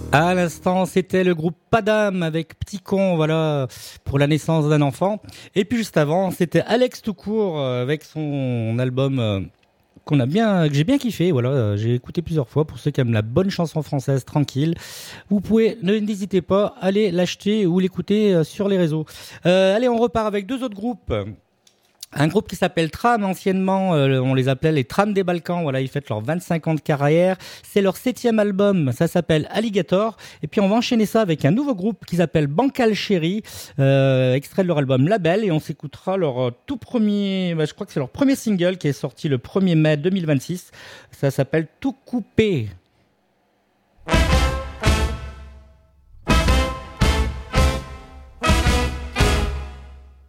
À l'instant, c'était le groupe Padam avec Petit Con, voilà, pour la naissance d'un enfant. Et puis juste avant, c'était Alex Toucourt avec son album que j'ai bien kiffé. Voilà, j'ai écouté plusieurs fois. Pour ceux qui aiment la bonne chanson française, tranquille, vous pouvez, n'hésitez pas, aller l'acheter ou l'écouter sur les réseaux. Allez, on repart avec deux autres groupes. Un groupe qui s'appelle Tram, anciennement, on les appelait les Trams des Balkans. Voilà, ils fêtent leurs 25 ans de carrière. C'est leur 7e album, ça s'appelle Alligator. Et puis on va enchaîner ça avec un nouveau groupe qui s'appelle Bancal Chéri, extrait de leur album Label. Et on s'écoutera leur tout premier, je crois que c'est leur premier single qui est sorti le 1er mai 2026. Ça s'appelle Tout Coupé.